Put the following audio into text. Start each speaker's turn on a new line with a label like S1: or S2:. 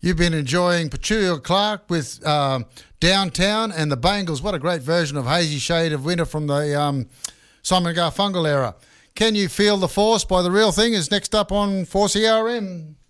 S1: You've been enjoying Petula Clark with Downtown and the Bangles. What a great version of Hazy Shade of Winter from the Simon Garfunkel era. Can You Feel the Force by The Real Thing is next up on 4CRM.